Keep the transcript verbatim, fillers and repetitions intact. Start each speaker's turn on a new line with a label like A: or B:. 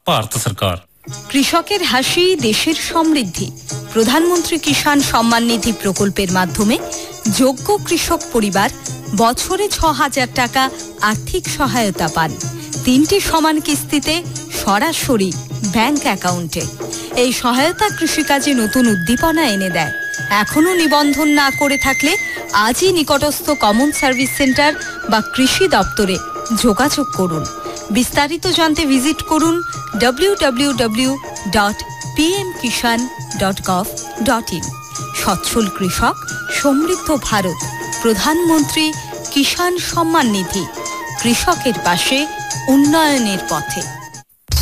A: ਭਾਰਤ ਸਰਕਾਰ।
B: কৃষকের হাসি দেশের সমৃদ্ধি। প্রধানমন্ত্রী কিষাণ সম্মান নিধি প্রকল্পের মাধ্যমে যোগ্য কৃষক পরিবার বছরে ছ হাজার টাকা আর্থিক সহায়তা পান, তিনটি সমান কিস্তিতে সরাসরি ব্যাংক অ্যাকাউন্টে। এই সহায়তা কৃষিকাজে নতুন উদ্দীপনা এনে দেয়। এখনো নিবন্ধন না করে থাকলে আজই নিকটস্থ কমন সার্ভিস সেন্টার বা কৃষি দপ্তরে যোগাযোগ করুন। বিস্তারিত জানতে ভিজিট করুন W W W dot P M Kisan dot gov dot in. সচ্ছল কৃষক, সমৃদ্ধ ভারত, প্রধানমন্ত্রী কিষাণ সম্মান নিধি, কৃষকের পাশে, উন্নয়নের পথে।